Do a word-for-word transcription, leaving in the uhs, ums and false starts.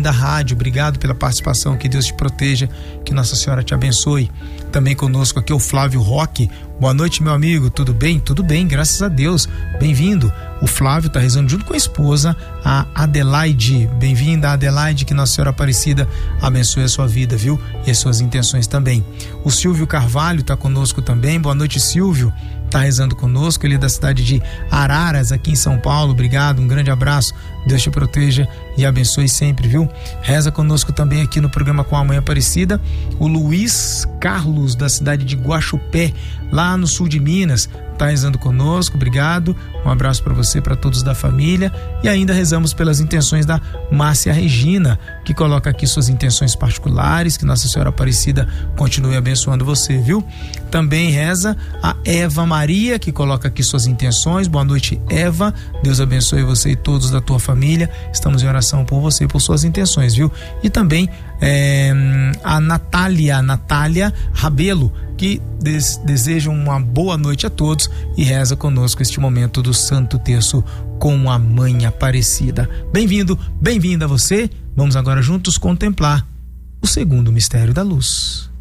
ouvindo a rádio, obrigado pela participação, que Deus te proteja, que Nossa Senhora te abençoe. Também conosco aqui é o Flávio Roque. Boa noite, meu amigo, tudo bem? Tudo bem, graças a Deus, bem-vindo. O Flávio está rezando junto com a esposa, a Adelaide. Bem-vinda, Adelaide, que Nossa Senhora Aparecida abençoe a sua vida, viu? E as suas intenções também. O Silvio Carvalho está conosco também. Boa noite, Silvio. Está rezando conosco, ele é da cidade de Araras, aqui em São Paulo. Obrigado, um grande abraço, Deus te proteja e abençoe sempre, viu? Reza conosco também aqui no programa Com a Mãe Aparecida o Luiz Carlos, da cidade de Guaxupé, lá no sul de Minas, está rezando conosco, obrigado, um abraço para você, para todos da família. E ainda rezamos pelas intenções da Márcia Regina, que coloca aqui suas intenções particulares, que Nossa Senhora Aparecida continue abençoando você, viu? Também reza a Eva Maria, que coloca aqui suas intenções. Boa noite, Eva, Deus abençoe você e todos da tua família, estamos em oração por você e por suas intenções, viu? E também é, a Natália, Natália Rabelo, que des, deseja uma boa noite a todos e reza conosco este momento do Santo Terço com a Mãe Aparecida. Bem-vindo, bem-vinda você. Vamos agora juntos contemplar o segundo mistério da luz.